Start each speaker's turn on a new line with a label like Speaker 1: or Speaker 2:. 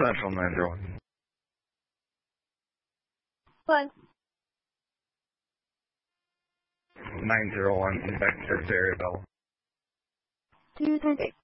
Speaker 1: Central 901.
Speaker 2: What?
Speaker 1: 901, back to area Bell.
Speaker 2: 2 times 8.